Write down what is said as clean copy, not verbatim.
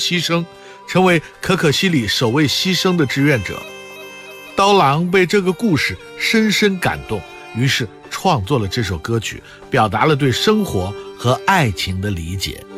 牺牲，成为可可西里首位牺牲的志愿者。刀郎被这个故事深深感动，于是创作了这首歌曲，表达了对生活和爱情的理解。